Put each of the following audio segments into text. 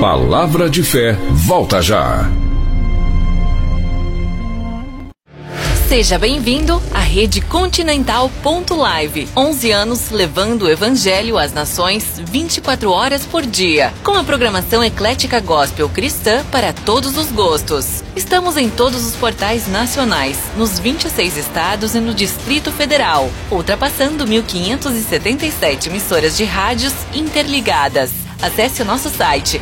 Palavra de Fé volta já. Seja bem-vindo à Rede Continental.live. 11 anos levando o Evangelho às nações 24 horas por dia. Com a programação eclética gospel cristã para todos os gostos. Estamos em todos os portais nacionais, nos 26 estados e no Distrito Federal, ultrapassando 1.577 emissoras de rádios interligadas. Acesse o nosso site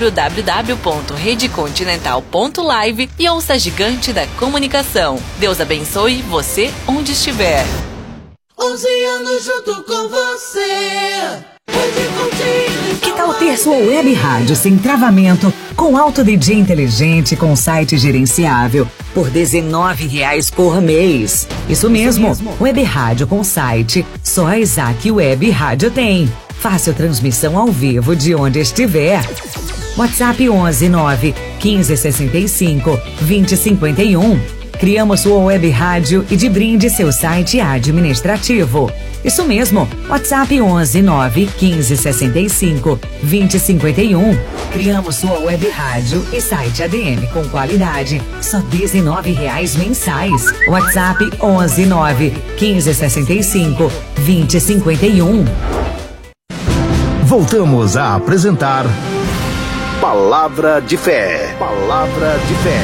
www.redecontinental.live e ouça a gigante da comunicação. Deus abençoe você onde estiver. 11 anos junto com você. Que tal ter sua web rádio sem travamento, com alto DJ inteligente, com site gerenciável, por R$19 por mês? Isso mesmo, web rádio com site, só a Isaac Web Rádio tem. Fácil transmissão ao vivo de onde estiver. WhatsApp 11 9 15 65 20 51. Criamos sua web rádio e de brinde seu site administrativo. Isso mesmo, WhatsApp 11 9 15 65 20 51. Criamos sua web rádio e site ADM com qualidade, só R$19 mensais. WhatsApp 11 9 15 65 20 51. Voltamos a apresentar Palavra de Fé. Palavra de Fé.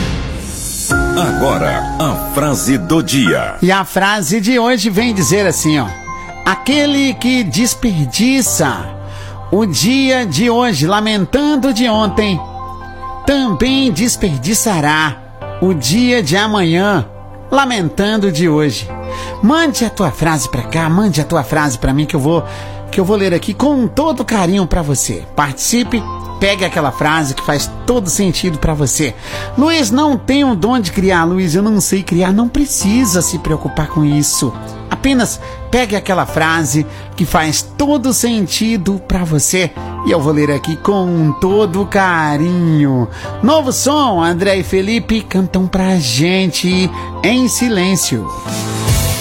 Agora, a frase do dia. E a frase de hoje vem dizer assim, ó: aquele que desperdiça o dia de hoje, lamentando de ontem, também desperdiçará o dia de amanhã, lamentando de hoje. Mande a tua frase pra cá, mande a tua frase pra mim que eu vou ler aqui com todo carinho pra você. Participe, pegue aquela frase que faz todo sentido pra você. Luiz, não tenho o dom de criar. Luiz, eu não sei criar. Não precisa se preocupar com isso. Apenas pegue aquela frase que faz todo sentido pra você e eu vou ler aqui com todo carinho. Novo som, André e Felipe cantam pra gente em silêncio.